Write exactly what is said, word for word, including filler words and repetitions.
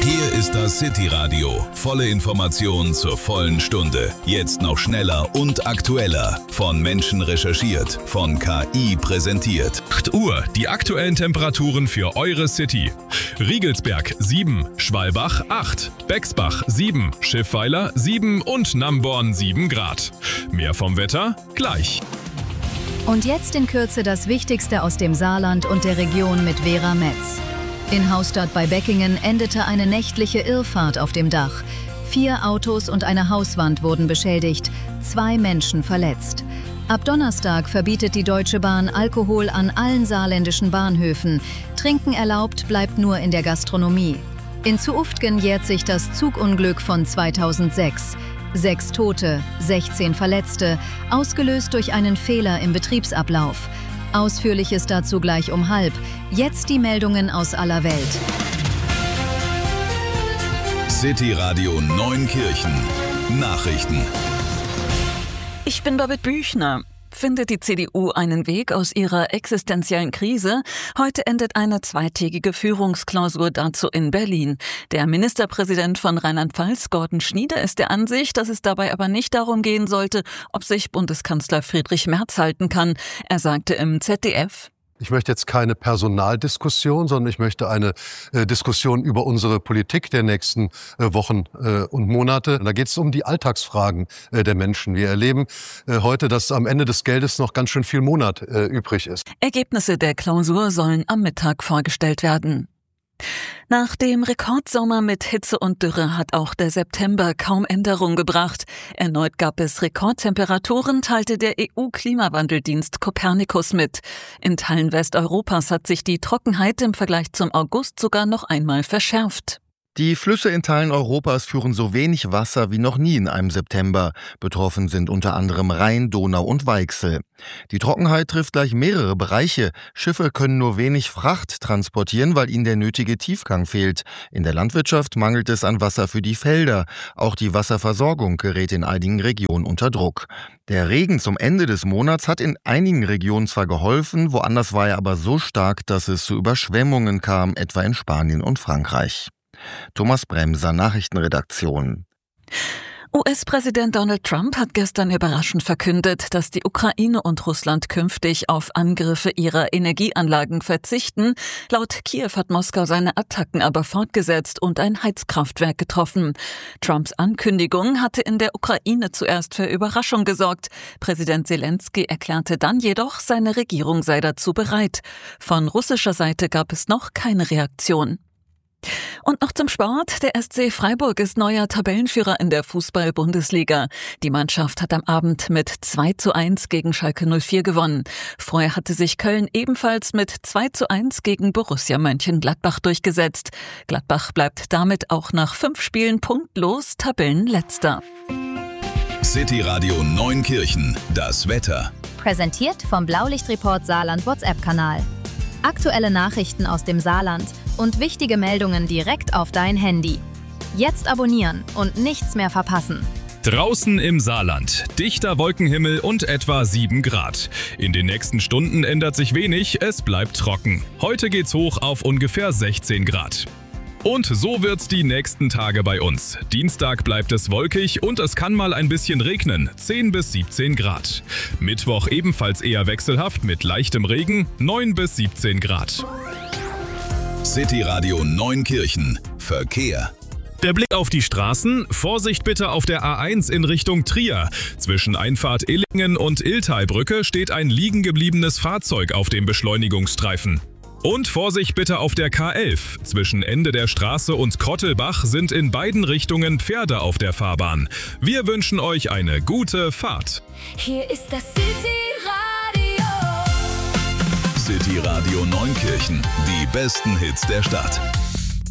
Hier ist das City Radio. Volle Informationen zur vollen Stunde. Jetzt noch schneller und aktueller. Von Menschen recherchiert, von K I präsentiert. acht Uhr, die aktuellen Temperaturen für eure City. Riegelsberg sieben, Schwalbach acht, Bexbach sieben, Schiffweiler sieben und Namborn sieben Grad. Mehr vom Wetter gleich. Und jetzt in Kürze das Wichtigste aus dem Saarland und der Region mit Vera Metz. In Hausstadt bei Beckingen endete eine nächtliche Irrfahrt auf dem Dach. Vier Autos und eine Hauswand wurden beschädigt, zwei Menschen verletzt. Ab Donnerstag verbietet die Deutsche Bahn Alkohol an allen saarländischen Bahnhöfen. Trinken erlaubt bleibt nur in der Gastronomie. In Zuuftgen jährt sich das Zugunglück von zweitausendsechs. Sechs Tote, sechzehn Verletzte, ausgelöst durch einen Fehler im Betriebsablauf. Ausführliches dazu gleich um halb. Jetzt die Meldungen aus aller Welt. City Radio Neunkirchen. Nachrichten. Ich bin Babette Büchner. Findet die C D U einen Weg aus ihrer existenziellen Krise? Heute endet eine zweitägige Führungsklausur dazu in Berlin. Der Ministerpräsident von Rheinland-Pfalz, Gordon Schnieder, ist der Ansicht, dass es dabei aber nicht darum gehen sollte, ob sich Bundeskanzler Friedrich Merz halten kann. Er sagte im Z D F: Ich möchte jetzt keine Personaldiskussion, sondern ich möchte eine äh, Diskussion über unsere Politik der nächsten äh, Wochen äh, und Monate. Da geht es um die Alltagsfragen äh, der Menschen. Wir erleben äh, heute, dass am Ende des Geldes noch ganz schön viel Monat äh, übrig ist. Ergebnisse der Klausur sollen am Mittag vorgestellt werden. Nach dem Rekordsommer mit Hitze und Dürre hat auch der September kaum Änderung gebracht. Erneut gab es Rekordtemperaturen, teilte der E U-Klimawandeldienst Copernicus mit. In Teilen Westeuropas hat sich die Trockenheit im Vergleich zum August sogar noch einmal verschärft. Die Flüsse in Teilen Europas führen so wenig Wasser wie noch nie in einem September. Betroffen sind unter anderem Rhein, Donau und Weichsel. Die Trockenheit trifft gleich mehrere Bereiche. Schiffe können nur wenig Fracht transportieren, weil ihnen der nötige Tiefgang fehlt. In der Landwirtschaft mangelt es an Wasser für die Felder. Auch die Wasserversorgung gerät in einigen Regionen unter Druck. Der Regen zum Ende des Monats hat in einigen Regionen zwar geholfen, woanders war er aber so stark, dass es zu Überschwemmungen kam, etwa in Spanien und Frankreich. Thomas Bremser, Nachrichtenredaktion. U S-Präsident Donald Trump hat gestern überraschend verkündet, dass die Ukraine und Russland künftig auf Angriffe ihrer Energieanlagen verzichten. Laut Kiew hat Moskau seine Attacken aber fortgesetzt und ein Heizkraftwerk getroffen. Trumps Ankündigung hatte in der Ukraine zuerst für Überraschung gesorgt. Präsident Selenskyj erklärte dann jedoch, seine Regierung sei dazu bereit. Von russischer Seite gab es noch keine Reaktion. Und noch zum Sport. Der S C Freiburg ist neuer Tabellenführer in der Fußball-Bundesliga. Die Mannschaft hat am Abend mit zwei zu eins gegen Schalke null vier gewonnen. Vorher hatte sich Köln ebenfalls mit zwei zu eins gegen Borussia Mönchengladbach durchgesetzt. Gladbach bleibt damit auch nach fünf Spielen punktlos Tabellenletzter. City Radio Neunkirchen. Das Wetter. Präsentiert vom Blaulichtreport Saarland WhatsApp-Kanal. Aktuelle Nachrichten aus dem Saarland und wichtige Meldungen direkt auf dein Handy. Jetzt abonnieren und nichts mehr verpassen. Draußen im Saarland. Dichter Wolkenhimmel und etwa sieben Grad. In den nächsten Stunden ändert sich wenig, es bleibt trocken. Heute geht's hoch auf ungefähr sechzehn Grad. Und so wird's die nächsten Tage bei uns. Dienstag bleibt es wolkig und es kann mal ein bisschen regnen, zehn bis siebzehn Grad. Mittwoch ebenfalls eher wechselhaft mit leichtem Regen, neun bis siebzehn Grad. City Radio Neunkirchen. Verkehr. Der Blick auf die Straßen. Vorsicht bitte auf der A eins in Richtung Trier. Zwischen Einfahrt Illingen und Illtalbrücke steht ein liegen gebliebenes Fahrzeug auf dem Beschleunigungsstreifen. Und Vorsicht bitte auf der K elf. Zwischen Ende der Straße und Krottelbach sind in beiden Richtungen Pferde auf der Fahrbahn. Wir wünschen euch eine gute Fahrt. Hier ist das City Radio. City Radio Neunkirchen. Die besten Hits der Stadt.